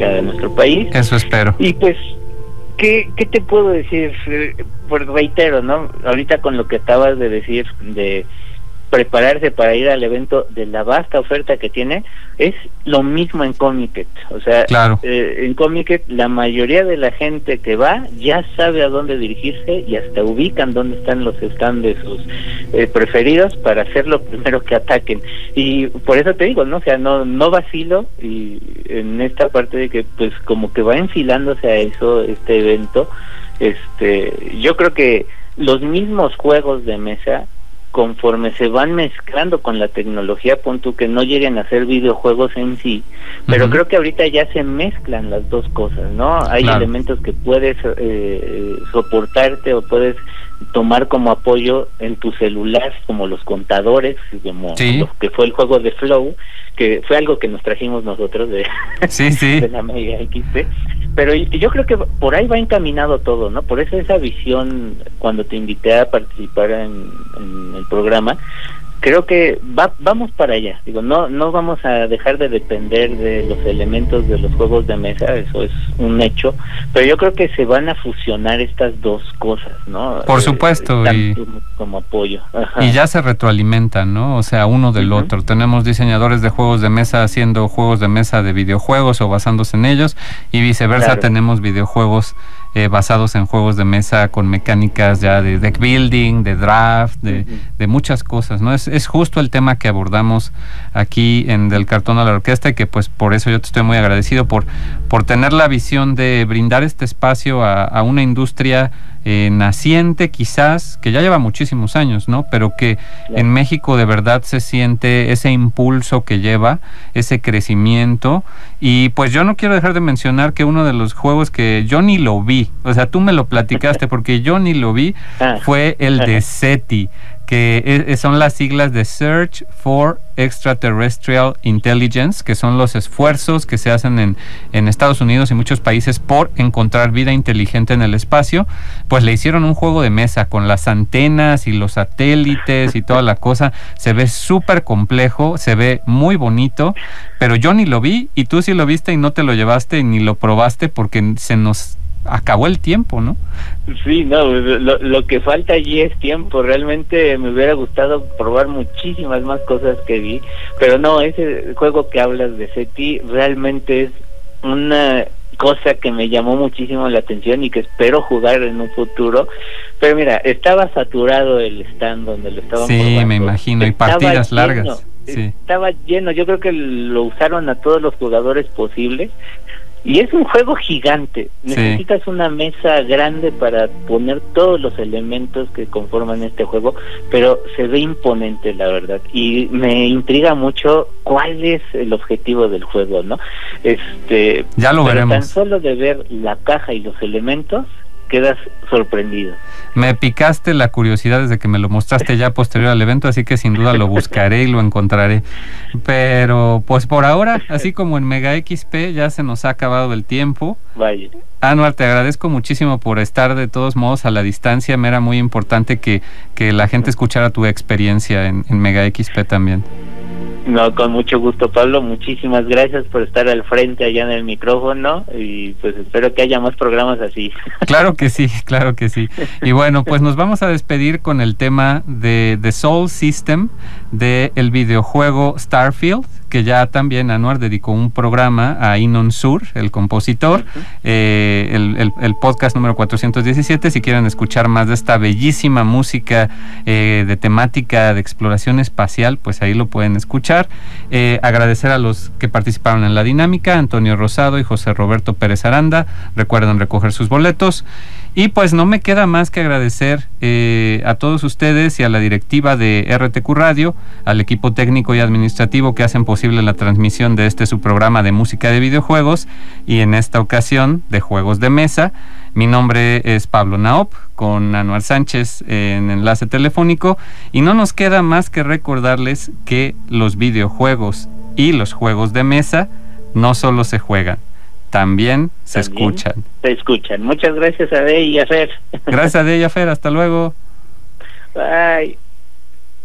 tecnológica de nuestro país. Eso espero. Y pues, ¿qué te puedo decir? Pues reitero, ¿no? Ahorita con lo que acabas de decir, de prepararse para ir al evento, de la vasta oferta que tiene, es lo mismo en Comiket. O sea, claro. En Comiket la mayoría de la gente que va ya sabe a dónde dirigirse y hasta ubican dónde están los stands de sus preferidos para ser lo primero que ataquen. Y por eso te digo, ¿no? O sea, no vacilo, y en esta parte de que pues como que va enfilándose a eso este evento. Yo creo que los mismos juegos de mesa, conforme se van mezclando con la tecnología, pon tú que no lleguen a ser videojuegos en sí, pero creo que ahorita ya se mezclan las dos cosas, ¿no? Hay elementos que puedes soportarte o puedes tomar como apoyo en tu celular, como los contadores, como lo que fue el juego de Flow, que fue algo que nos trajimos nosotros de la Mega XP. Pero yo creo que por ahí va encaminado todo, ¿no? Por eso esa visión, cuando te invité a participar en el programa, creo que vamos para allá. Digo, no vamos a dejar de depender de los elementos de los juegos de mesa, eso es un hecho, pero yo creo que se van a fusionar estas dos cosas, ¿no? Por supuesto, y como apoyo. Ajá. Y ya se retroalimentan, ¿no? O sea, uno del otro. Tenemos diseñadores de juegos de mesa haciendo juegos de mesa de videojuegos o basándose en ellos, y viceversa, tenemos videojuegos basados en juegos de mesa con mecánicas ya de deck building, de draft, de muchas cosas, ¿no? Es justo el tema que abordamos aquí en Del Cartón a la Orquesta, y que pues por eso yo te estoy muy agradecido por tener la visión de brindar este espacio a una industria naciente, quizás, que ya lleva muchísimos años, ¿no? Pero que en México de verdad se siente ese impulso que lleva, ese crecimiento. Y pues yo no quiero dejar de mencionar que uno de los juegos que yo ni lo vi, o sea, tú me lo platicaste porque yo ni lo vi, fue el de SETI, que son las siglas de Search for Extraterrestrial Intelligence, que son los esfuerzos que se hacen en Estados Unidos y muchos países por encontrar vida inteligente en el espacio. Pues le hicieron un juego de mesa con las antenas y los satélites y toda la cosa. Se ve súper complejo, se ve muy bonito, pero yo ni lo vi, y tú sí lo viste y no te lo llevaste ni lo probaste porque se nos acabó el tiempo, ¿no? Sí, no, lo que falta allí es tiempo. Realmente me hubiera gustado probar muchísimas más cosas que vi, pero no, ese juego que hablas de SETI realmente es una cosa que me llamó muchísimo la atención y que espero jugar en un futuro. Pero mira, estaba saturado el stand donde lo estaban probando. Sí, me imagino, y partidas largas. Estaba lleno, yo creo que lo usaron a todos los jugadores posibles. Y es un juego gigante, necesitas una mesa grande para poner todos los elementos que conforman este juego, pero se ve imponente, la verdad, y me intriga mucho cuál es el objetivo del juego, ¿no? Ya lo veremos. Tan solo de ver la caja y los elementos, quedas sorprendido. Me picaste la curiosidad desde que me lo mostraste ya posterior al evento, así que sin duda lo buscaré y lo encontraré. Pero pues por ahora, así como en Mega XP, ya se nos ha acabado el tiempo. Vaya. Anuar, te agradezco muchísimo por estar de todos modos a la distancia. Me era muy importante que la gente escuchara tu experiencia en Mega XP también. No, con mucho gusto, Pablo, muchísimas gracias por estar al frente allá en el micrófono, y pues espero que haya más programas así. Claro que sí, claro que sí. Y bueno, pues nos vamos a despedir con el tema de The Soul System del videojuego Starfield, que ya también Anuar dedicó un programa a Inon Sur, el compositor, el podcast número 417. Si quieren escuchar más de esta bellísima música de temática de exploración espacial, pues ahí lo pueden escuchar. Agradecer a los que participaron en la dinámica, Antonio Rosado y José Roberto Pérez Aranda. Recuerden recoger sus boletos. Y pues no me queda más que agradecer a todos ustedes y a la directiva de RTQ Radio, al equipo técnico y administrativo que hacen posible la transmisión de su programa de música de videojuegos, y en esta ocasión de juegos de mesa. Mi nombre es Pablo Naop, con Anuar Sánchez en enlace telefónico, y no nos queda más que recordarles que los videojuegos y los juegos de mesa no solo se juegan, también se escuchan. Se escuchan. Muchas gracias a Dey y a Fer. Gracias a Dey y a Fer, hasta luego. Bye.